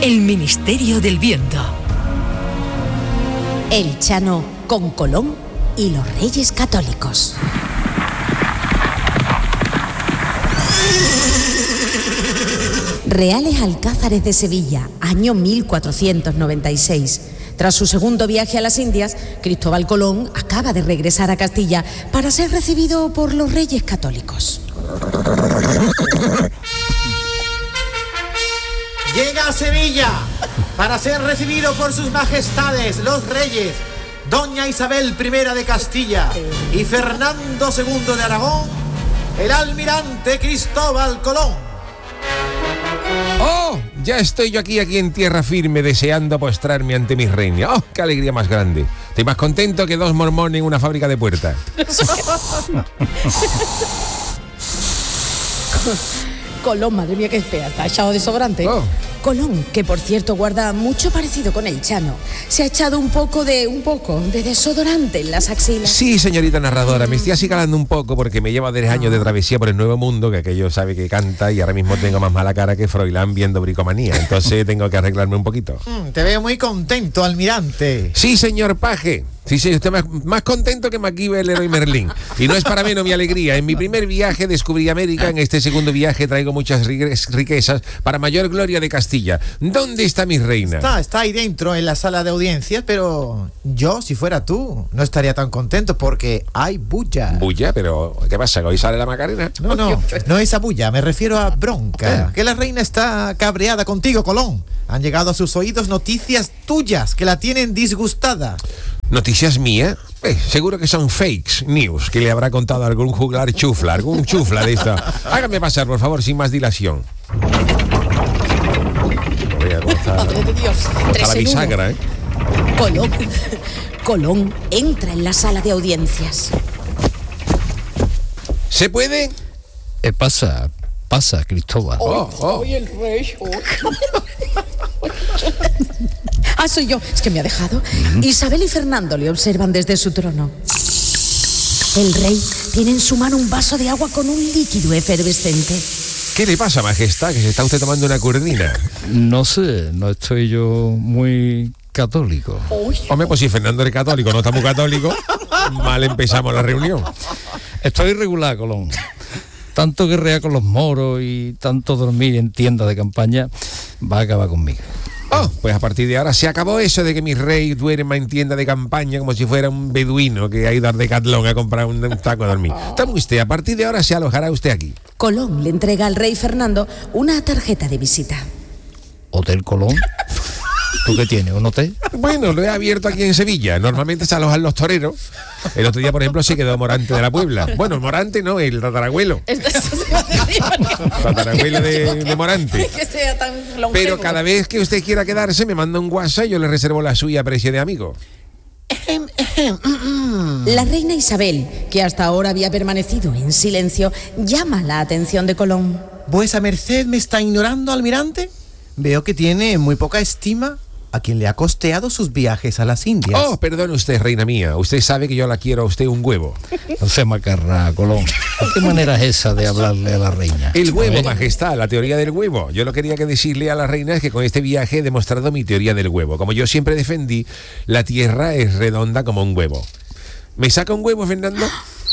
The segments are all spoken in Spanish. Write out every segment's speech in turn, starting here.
El Ministerio del Viento. El Chano con Colón y los Reyes Católicos. Reales Alcázares de Sevilla, año 1496. Tras su segundo viaje a las Indias, Cristóbal Colón acaba de regresar a Castilla para ser recibido por los Reyes Católicos. Llega a Sevilla para ser recibido por sus majestades, los reyes, doña Isabel I de Castilla y Fernando II de Aragón, el almirante Cristóbal Colón. ¡Oh! Ya estoy yo aquí en tierra firme, deseando postrarme ante mi reina. ¡Oh, qué alegría más grande! Estoy más contento que dos mormones en una fábrica de puertas. Colón, madre mía, qué espera, está echado desodorante. Oh. Colón, que por cierto guarda mucho parecido con el Chano, se ha echado un poco de desodorante en las axilas. Sí, señorita narradora, me estoy acicalando un poco porque me lleva 3 años de travesía por el Nuevo Mundo, que aquello sabe que canta y ahora mismo tengo más mala cara que Froilán viendo Bricomanía, entonces tengo que arreglarme un poquito. Te veo muy contento, almirante. Sí, señor Paje. Sí, usted más contento que MacGyver, el héroe Merlín. Y no es para menos mi alegría. En mi primer viaje descubrí América, en este segundo viaje traigo muchas riquezas para mayor gloria de Castilla. ¿Dónde está mi reina? Está ahí dentro, en la sala de audiencias, pero yo, si fuera tú, no estaría tan contento porque hay bulla. ¿Bulla? ¿Pero qué pasa? ¿Hoy sale la Macarena? No esa bulla, me refiero a bronca. Que la reina está cabreada contigo, Colón. Han llegado a sus oídos noticias tuyas que la tienen disgustada. ¿Noticias mías? Seguro que son fakes news que le habrá contado algún juglar chufla, algún chufla de esta. Hágame pasar, por favor, sin más dilación. Madre de Dios, Está la bisagra, ¿eh? Colón entra en la sala de audiencias. ¿Se puede? Pasa, Cristóbal. Soy el rey. Soy yo. Es que me ha dejado. Isabel y Fernando le observan desde su trono. El rey tiene en su mano un vaso de agua con un líquido efervescente. ¿Qué le pasa, majestad? ¿Que se está usted tomando una curdina? No sé, no estoy yo muy católico. Hombre, pues si Fernando es católico, no está muy católico, mal empezamos la reunión. Estoy irregular, Colón. Tanto guerrear con los moros y tanto dormir en tiendas de campaña va a acabar conmigo. Pues a partir de ahora se acabó eso de que mi rey duerma en tienda de campaña como si fuera un beduino que ha ido a Decathlon a comprar un taco a dormir. Tome usted, a partir de ahora se alojará usted aquí. Colón le entrega al rey Fernando una tarjeta de visita. ¿Hotel Colón? ¿Tú qué tienes, un hotel? Bueno, lo he abierto aquí en Sevilla. Normalmente se alojan los toreros. El otro día, por ejemplo, se quedó Morante de la Puebla. Bueno, el Morante no, el tatarabuelo. Tatarabuelo de Morante. Que sea tan longevo. Pero cada vez que usted quiera quedarse, me manda un WhatsApp y yo le reservo la suya a precio de amigo. La reina Isabel, que hasta ahora había permanecido en silencio, llama la atención de Colón. ¿Vuesa merced me está ignorando, almirante? Veo que tiene muy poca estima a quien le ha costeado sus viajes a las Indias. Perdone usted, reina mía. Usted sabe que yo la quiero a usted un huevo. No se macarra, Colón. ¿Qué manera es esa de hablarle a la reina? El huevo, majestad, la teoría del huevo. Yo lo quería que decirle a la reina es que con este viaje he demostrado mi teoría del huevo. Como yo siempre defendí, la tierra es redonda como un huevo. ¿Me saca un huevo, Fernando?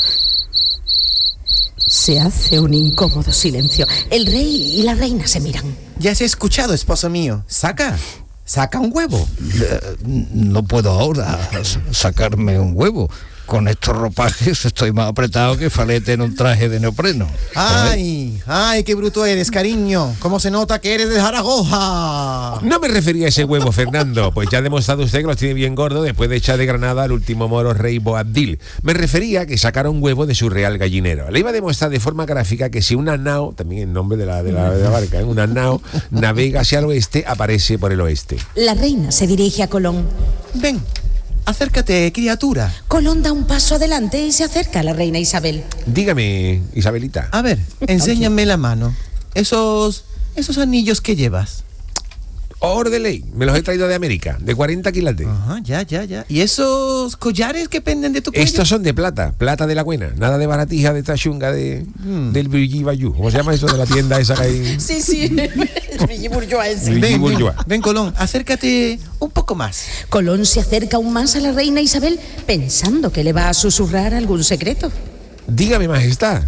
Se hace un incómodo silencio. El rey y la reina se miran. Ya se ha escuchado, esposo mío. Saca un huevo. No puedo ahora sacarme un huevo. Con estos ropajes estoy más apretado que Falete en un traje de neopreno. ¡Ay, qué bruto eres, cariño! ¿Cómo se nota que eres de Zaragoza? No me refería a ese huevo, Fernando, pues ya ha demostrado usted que los tiene bien gordo después de echar de Granada al último moro rey Boabdil. Me refería a que sacara un huevo de su real gallinero. Le iba a demostrar de forma gráfica que si una nao, también el nombre de la barca, una nao navega hacia el oeste, aparece por el oeste. La reina se dirige a Colón. Ven. Acércate, criatura. Colón da un paso adelante y se acerca a la reina Isabel. Dígame, Isabelita. A ver, enséñame la mano. Esos anillos que llevas. Oro de ley, me los he traído de América, de 40 quilates. Ajá, ya. ¿Y esos collares que penden de tu cuello? Estos son de plata de la buena, nada de baratija de esta chunga del Brigitte Bardot. ¿Cómo se llama eso de la tienda esa que hay? Sí, Brigitte Bardot ese. Brigitte Bardot. Ven, Colón, acércate un poco más. Colón se acerca aún más a la reina Isabel pensando que le va a susurrar algún secreto. Dígame, majestad.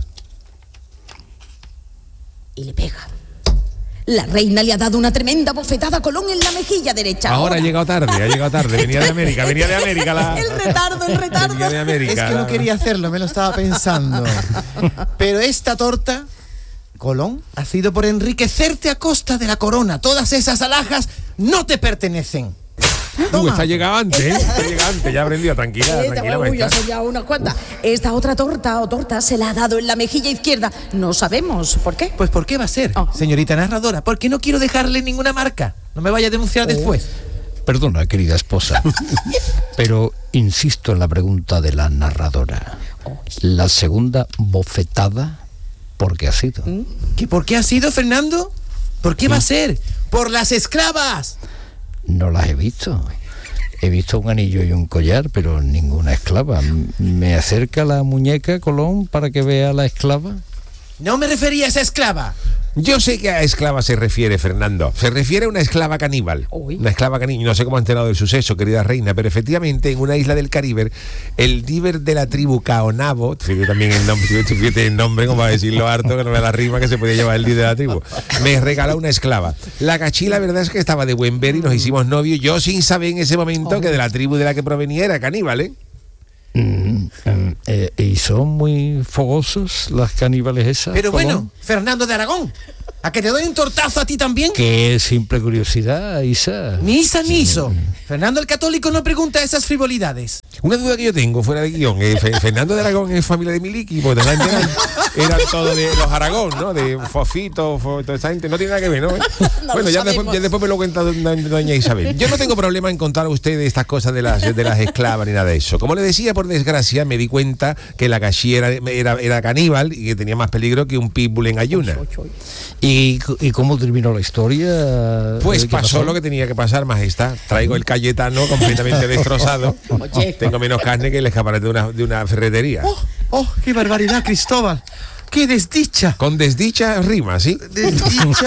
Y le pega. La reina le ha dado una tremenda bofetada a Colón en la mejilla derecha. Ahora ha llegado tarde, venía de América El retardo. Venía de América. Es que no quería hacerlo, me lo estaba pensando. Pero esta torta, Colón, ha sido por enriquecerte a costa de la corona. Todas esas alhajas no te pertenecen. Está llegante, ya aprendió, tranquila, Ya majestad. son ya unas cuantas. Esta otra torta se la ha dado en la mejilla izquierda. No sabemos por qué. Pues ¿por qué va a ser, señorita narradora? Porque no quiero dejarle ninguna marca. No me vaya a denunciar después. Perdona, querida esposa, pero insisto en la pregunta de la narradora. La segunda bofetada, ¿por qué ha sido? ¿Que por qué ha sido, Fernando? ¿Por qué va a ser? ¡Por las esclavas! No las he visto. He visto un anillo y un collar, pero ninguna esclava. ¿Me acerca la muñeca, Colón, para que vea a la esclava? No me refería a esa esclava. Yo sé que a esclava se refiere, Fernando. Se refiere a una esclava caníbal. Uy. Una esclava caníbal. No sé cómo ha enterado del suceso, querida reina, pero efectivamente en una isla del Caribe, el líder de la tribu Caonabo, fíjate también el nombre, como va a decirlo harto, que no me da la rima que se podía llevar el líder de la tribu, me regaló una esclava. La cachí, la verdad es que estaba de buen ver y nos hicimos novios, yo sin saber en ese momento que de la tribu de la que provenía era caníbal, ¿eh? ¿Y son muy fogosos las caníbales esas? Pero Colón? bueno, Fernando de Aragón, ¿a que te doy un tortazo a ti también? Qué simple curiosidad, Isa. Ni Isa ni Iso. Fernando el Católico no pregunta esas frivolidades. Una duda que yo tengo fuera de guión, Fernando de Aragón es familia de Miliki, porque toda esa gente eran todos de los Aragón, ¿no? De Fofito, toda esa gente, no tiene nada que ver, ¿no? Bueno, ya después me lo cuenta doña Isabel. Yo no tengo problema en contar a ustedes estas cosas de las esclavas ni nada de eso. Como le decía, por desgracia, me di cuenta que la cachí era caníbal y que tenía más peligro que un pitbull en ayuna. ¿Y cómo terminó la historia? Pues ¿Qué pasó lo que tenía que pasar, majestad. Traigo el Cayetano completamente destrozado. Tengo menos carne que el escaparate de una ferretería. ¡Oh, qué barbaridad, Cristóbal! ¡Qué desdicha! Con desdicha rima, ¿sí? Desdicha.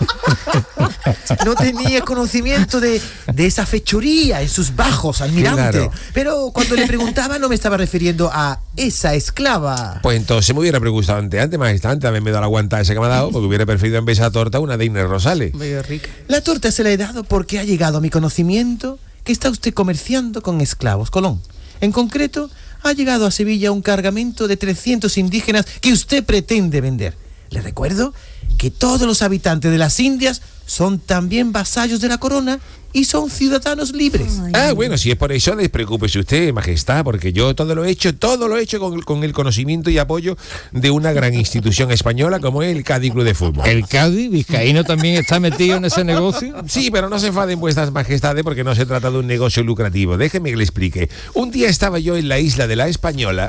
No tenía conocimiento de esa fechoría en sus bajos, almirante. Claro. Pero cuando le preguntaba no me estaba refiriendo a esa esclava. Pues entonces me hubiera preguntado antes, majestad, antes haberme dado la guanta esa que me ha dado, porque hubiera preferido en vez de esa torta una de Inés Rosales. La torta se la he dado porque ha llegado a mi conocimiento que está usted comerciando con esclavos, Colón. En concreto, ha llegado a Sevilla un cargamento de 300 indígenas que usted pretende vender. Le recuerdo que todos los habitantes de las Indias son también vasallos de la corona y son ciudadanos libres. Bueno, si es por eso, despreocúpese usted, majestad, porque yo todo lo he hecho con el conocimiento y apoyo de una gran institución española como es el Cádiz Club de Fútbol. ¿El Cádiz vizcaíno también está metido en ese negocio? Sí, pero no se enfaden vuestras majestades porque no se trata de un negocio lucrativo. Déjeme que le explique. Un día estaba yo en la isla de la Española.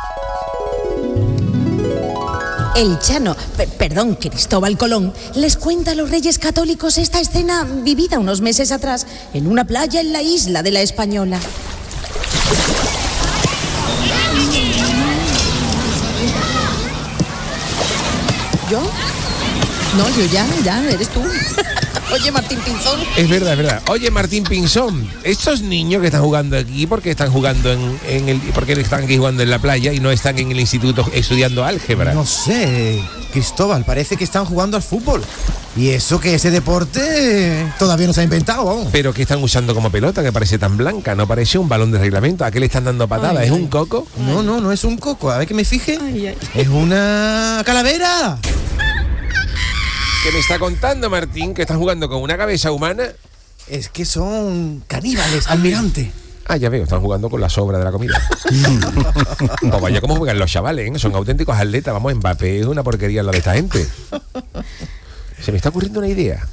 El Chano, perdón, Cristóbal Colón, les cuenta a los Reyes Católicos esta escena vivida unos meses atrás en una playa en la isla de la Española. ¿Yo? No, yo ya, eres tú. Oye, Martín Pinzón. Es verdad. Oye, Martín Pinzón, estos niños que están jugando aquí, ¿por qué están jugando por qué están aquí jugando en la playa y no están en el instituto estudiando álgebra? No sé, Cristóbal, parece que están jugando al fútbol. Y eso que ese deporte todavía no se ha inventado, vamos. Pero ¿qué están usando como pelota? Que parece tan blanca, no parece un balón de reglamento. ¿A qué le están dando patadas? ¿Es un coco? No es un coco. A ver que me fije. Es una calavera. ¿Qué me está contando, Martín? ¿Que están jugando con una cabeza humana? Es que son caníbales, almirante. Ya veo, están jugando con la sobra de la comida. Pues vaya cómo juegan los chavales, ¿eh? Son auténticos atletas. Vamos, Mbappé es una porquería lo de esta gente. Se me está ocurriendo una idea.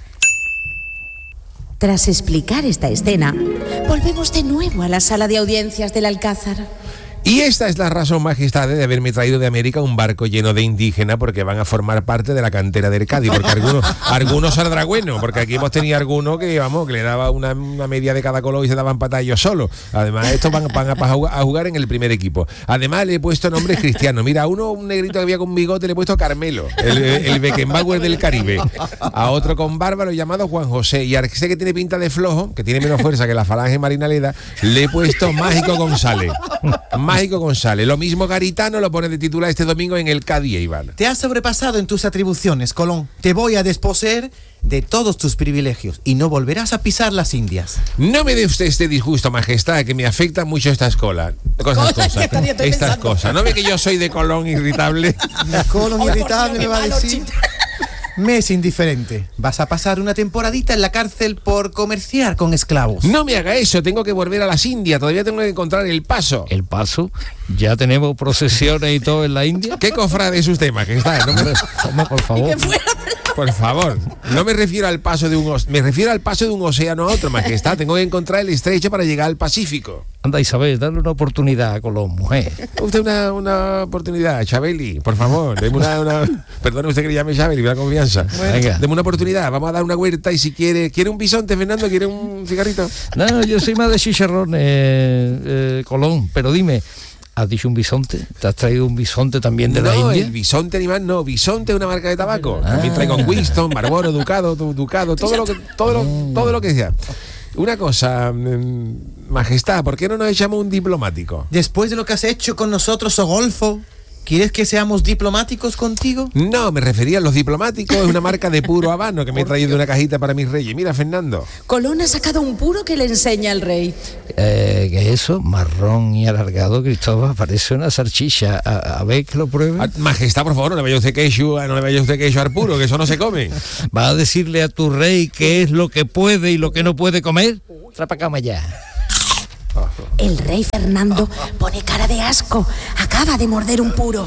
Tras explicar esta escena, volvemos de nuevo a la sala de audiencias del Alcázar. Y esta es la razón, majestad, de haberme traído de América un barco lleno de indígenas, porque van a formar parte de la cantera del Cádiz, porque algunos saldrá bueno, porque aquí hemos tenido algunos que, vamos, que le daba una media de cada color y se daban patas ellos solos. Además, estos van a jugar en el primer equipo. Además, le he puesto nombres cristianos. Mira, a uno, un negrito que había con bigote, le he puesto Carmelo, el Beckenbauer del Caribe. A otro con barba, lo llamado Juan José. Y a ese que tiene pinta de flojo, que tiene menos fuerza que la falange Marinaleda, le he puesto Mágico González. Mágico González. Lo mismo Garitano lo pone de titular este domingo en el Cádiz, Iván. Te has sobrepasado en tus atribuciones, Colón. Te voy a desposeer de todos tus privilegios y no volverás a pisar las Indias. No me dé usted este disgusto, majestad, que me afectan mucho estas cosas. Estas cosas. ¿No ve que yo soy de Colón irritable? Colón irritable me va a decir. Me es indiferente. Vas a pasar una temporadita en la cárcel por comerciar con esclavos. No me haga eso, tengo que volver a las Indias. Todavía tengo que encontrar el paso. ¿El paso? ¿Ya tenemos procesiones y todo en la India? ¿Qué cofrade es usted, majestad? Hombre, por favor. Por favor, no me refiero al paso de me refiero al paso de un océano a otro, majestad. Tengo que encontrar el estrecho para llegar al Pacífico. Anda, Isabel, dale una oportunidad a Colón, mujer. Usted una oportunidad, Chabeli, por favor. Deme perdone usted que le llame Chabeli, me da confianza. Venga. Deme una oportunidad, vamos a dar una huerta y si quiere un bisonte, Fernando, ¿quiere un cigarrito? No, yo soy más de chicharrones, Colón, pero dime, ¿has dicho un bisonte? ¿Te has traído un bisonte también de la India? No, el bisonte animal no, bisonte es una marca de tabaco. También traigo Winston, Marlboro, Ducado, todo lo que sea. Una cosa, majestad, ¿por qué no nos echamos un diplomático? Después de lo que has hecho con nosotros, Ogolfo, ¿quieres que seamos diplomáticos contigo? No, me refería a los diplomáticos, es una marca de puro habano que me he traído una cajita para mis reyes. Mira, Fernando. Colón ha sacado un puro que le enseña al rey. ¿Qué es eso? Marrón y alargado, Cristóbal, parece una salchicha. A ver que lo pruebe. Majestad, por favor, no le vaya usted queso al puro, que eso no se come. ¿Va a decirle a tu rey qué es lo que puede y lo que no puede comer? Trapa cama ya. El rey Fernando pone cara de asco. Acaba de morder un puro.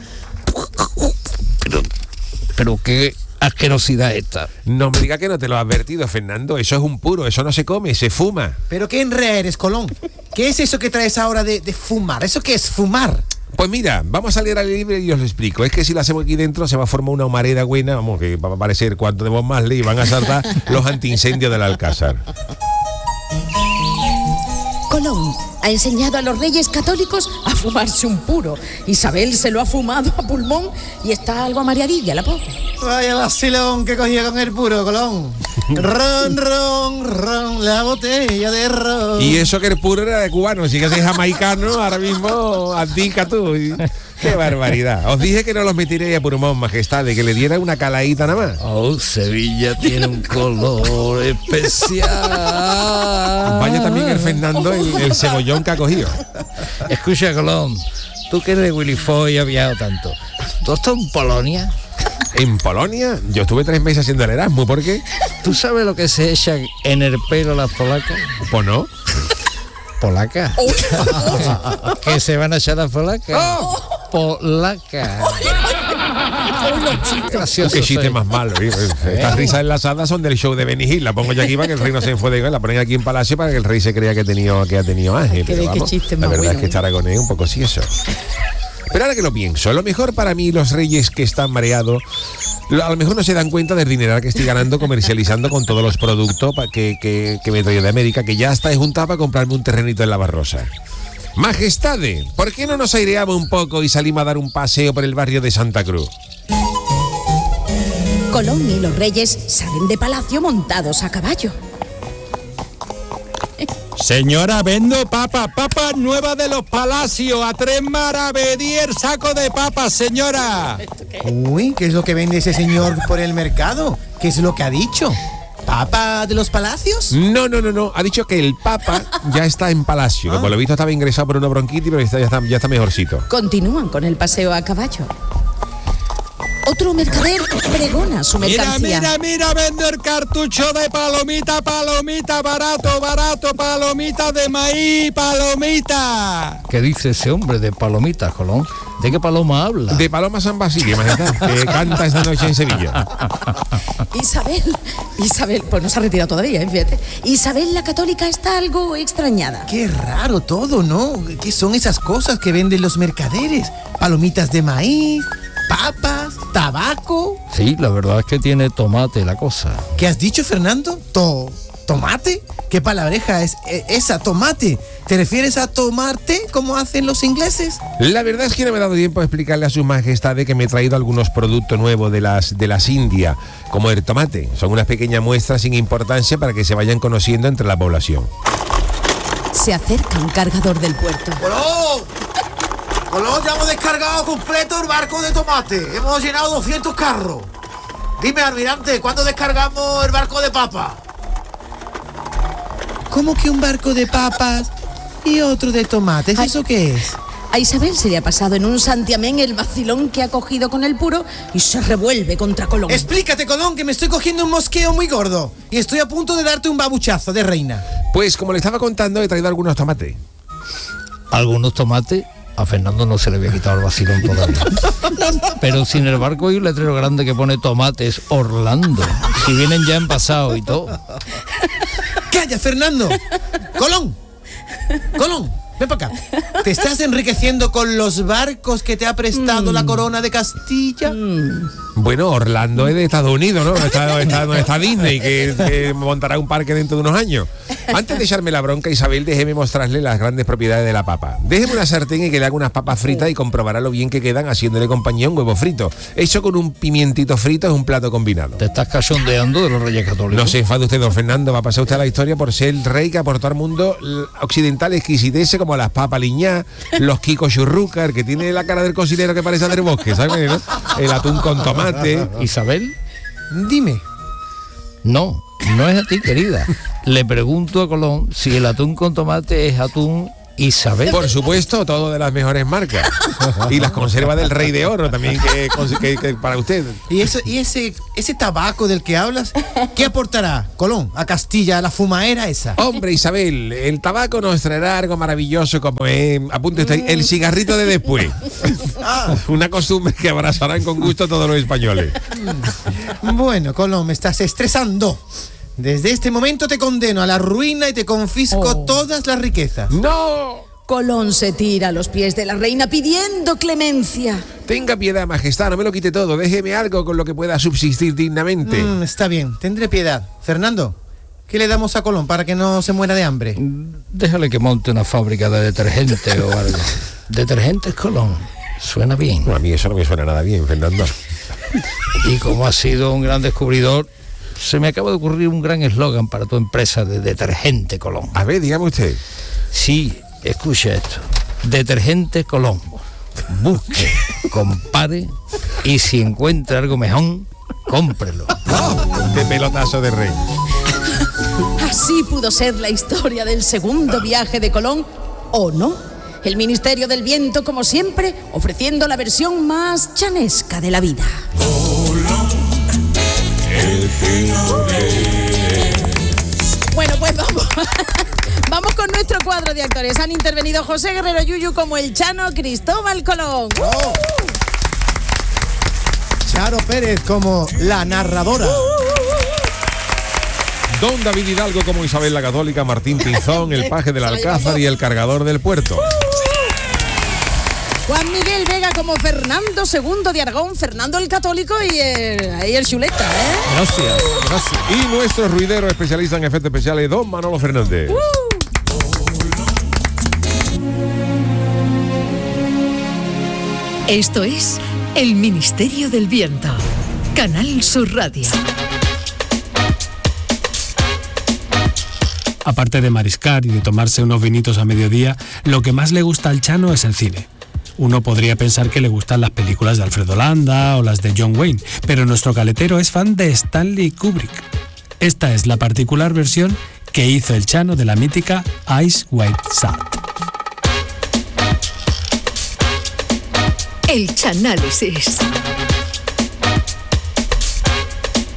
Pero qué asquerosidad esta. No me diga que no te lo he advertido, Fernando. Eso es un puro, eso no se come, se fuma. ¿Pero qué enrea eres, Colón? ¿Qué es eso que traes ahora de fumar? ¿Eso qué es fumar? Pues mira, vamos a salir al libre y os lo explico. Es que si lo hacemos aquí dentro se va a formar una humareda buena, vamos, que va a parecer cuanto de vos más le van a saltar los antiincendios del Alcázar. Colón ha enseñado a los reyes católicos a fumarse un puro. Isabel se lo ha fumado a pulmón y está algo amareadilla, la pobre. Vaya vacilón que cogía con el puro, Colón. Ron, ron, ron, la botella de ron. Y eso que el puro era de cubano, si que es jamaicano, ahora mismo abdica tú. ¡Qué barbaridad! Os dije que no los metiréis a pulmón, majestad, de que le diera una caladita nada más. Oh, Sevilla tiene un color especial. Vaya también el Fernando, el cebollón que ha cogido. Escucha, Colón, tú que eres Willy Foy y has viajado tanto, ¿tú estás en Polonia? ¿En Polonia? Yo estuve 3 meses haciendo el Erasmus, ¿por qué? ¿Tú sabes lo que se echan en el pelo las polacas? Pues no. ¿Polacas? ¿Qué se van a echar las polacas? Polacas. Gracioso. Qué chiste más malo. Estas risas enlazadas son del show de Benny Hill. La pongo yo aquí para que el rey no se enfade. La ponen aquí en Palacio para que el rey se crea que ha tenido Ángel. Pero vamos, la verdad es que estar con él un poco sí eso. Pero ahora que lo pienso, lo mejor para mí, los reyes que están mareados, a lo mejor no se dan cuenta del dinero que estoy ganando comercializando con todos los productos que me he traído de América, que ya está juntado para comprarme un terrenito en La Barrosa. Majestades, ¿por qué no nos aireamos un poco y salimos a dar un paseo por el barrio de Santa Cruz? Colón y los reyes salen de palacio montados a caballo. Señora, vendo papas nuevas de los palacios, a 3 maravedí el saco de papas, señora. Uy, ¿qué es lo que vende ese señor por el mercado? ¿Qué es lo que ha dicho? ¿Papa de los palacios? No. Ha dicho que el papa ya está en palacio, que por lo visto estaba ingresado por una bronquitis, pero ya está mejorcito. Continúan con el paseo a caballo. Otro mercader pregona su mercancía. Mira, vendo el cartucho de palomita, barato, palomita de maíz, palomita. ¿Qué dice ese hombre de palomitas, Colón? ¿De qué paloma habla? De Paloma San Basilio, majestad, que canta esta noche en Sevilla. Isabel, pues no se ha retirado todavía, fíjate. Isabel la Católica está algo extrañada. Qué raro todo, ¿no? ¿Qué son esas cosas que venden los mercaderes? Palomitas de maíz, papas, tabaco. Sí, la verdad es que tiene tomate la cosa. ¿Qué has dicho, Fernando? ¿Tomate? ¿Qué palabreja es esa, tomate? ¿Te refieres a tomarte como hacen los ingleses? La verdad es que no me he dado tiempo a explicarle a su majestad de que me he traído algunos productos nuevos de las Indias, como el tomate. Son unas pequeñas muestras sin importancia para que se vayan conociendo entre la población. Se acerca un cargador del puerto. Colón, ya hemos descargado completo el barco de tomate. Hemos llenado 200 carros. Dime, almirante, ¿cuándo descargamos el barco de papas? ¿Cómo que un barco de papas y otro de tomates? ¿Eso qué es? A Isabel se le ha pasado en un santiamén el vacilón que ha cogido con el puro y se revuelve contra Colón. Explícate, Colón, que me estoy cogiendo un mosqueo muy gordo y estoy a punto de darte un babuchazo de reina. Pues como le estaba contando, he traído algunos tomates. ¿Algunos tomates? A Fernando no se le había quitado el vacilón todavía. Pero sin el barco hay un letrero grande que pone tomates Orlando. Si vienen ya envasados y todo. ¡Calla, Fernando! ¡Colón! Ven para acá. ¿Te estás enriqueciendo con los barcos que te ha prestado la corona de Castilla? Bueno, Orlando es de Estados Unidos, ¿no? No está Disney, que montará un parque dentro de unos años. Antes de echarme la bronca, Isabel, déjeme mostrarle las grandes propiedades de la papa. Déjeme una sartén y que le haga unas papas fritas y comprobará lo bien que quedan haciéndole compañía a un huevo frito. Hecho con un pimientito frito es un plato combinado. ¿Te estás cachondeando de los Reyes Católicos? No se enfade usted, don Fernando. Va a pasar usted a la historia por ser el rey que aportó al mundo occidental exquisitece como las papas liñá, los Kiko Churruca, que tiene la cara del cocinero que parece del bosque, ¿sabes? ¿No? El atún con tomate. ¿Isabel? Dime. No es a ti, querida. Le pregunto a Colón si el atún con tomate es atún Isabel. Por supuesto, todo de las mejores marcas. Y las conservas del Rey de Oro también, que para usted. ¿Y ese tabaco del que hablas, qué aportará, Colón, a Castilla, a la fumaera esa? Hombre, Isabel, el tabaco nos traerá algo maravilloso como apunte usted, el cigarrito de después. Una costumbre que abrazarán con gusto todos los españoles. Bueno, Colón, me estás estresando. Desde este momento te condeno a la ruina y te confisco todas las riquezas. ¡No! Colón se tira a los pies de la reina pidiendo clemencia. Tenga piedad, majestad, no me lo quite todo. Déjeme algo con lo que pueda subsistir dignamente. Está bien, tendré piedad. Fernando, ¿qué le damos a Colón para que no se muera de hambre? Déjale que monte una fábrica de detergente o algo. Detergentes Colón. Suena bien. Bueno, a mí eso no me suena nada bien, Fernando. Y como has sido un gran descubridor, se me acaba de ocurrir un gran eslogan para tu empresa de detergente Colón. A ver, dígame usted. Sí, escucha esto. Detergente Colón. Busque, compare y si encuentra algo mejor, cómprelo. ¡Qué pelotazo de rey! Así pudo ser la historia del segundo viaje de Colón, ¿o no? El Ministerio del Viento, como siempre, ofreciendo la versión más chanesca de la vida. Bueno, pues vamos con nuestro cuadro de actores. Han intervenido José Guerrero Yuyu como el Chano, Cristóbal Colón. Charo Pérez como la narradora. Don David Hidalgo como Isabel la Católica, Martín Pinzón, el paje del Alcázar y el cargador del puerto. Juan Miguel Vega como Fernando II de Aragón, Fernando el Católico y el chuleta, ¿eh? Gracias. Y nuestro ruidero especialista en efectos especiales, don Manolo Fernández. Esto es El Ministerio del Viento, Canal Sur Radio. Aparte de mariscar y de tomarse unos vinitos a mediodía, lo que más le gusta al Chano es el cine. Uno podría pensar que le gustan las películas de Alfredo Landa o las de John Wayne, pero nuestro caletero es fan de Stanley Kubrick. Esta es la particular versión que hizo el Chano de la mítica Ice White Shot. El Chanálisis.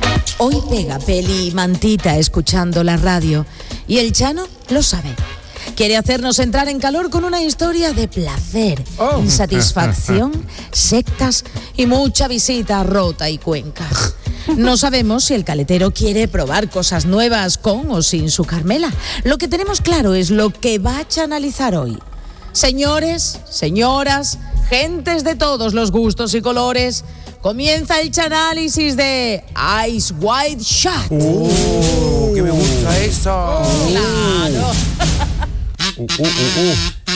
Hoy pega peli y mantita escuchando la radio y el Chano lo sabe. Quiere hacernos entrar en calor con una historia de placer, insatisfacción, sectas y mucha visita a Rota y Cuenca. No sabemos si el caletero quiere probar cosas nuevas con o sin su Carmela. Lo que tenemos claro es lo que va a analizar hoy. Señores, señoras, gentes de todos los gustos y colores, comienza el chanálisis de Ice White Shot. ¡Que me gusta eso! Claro.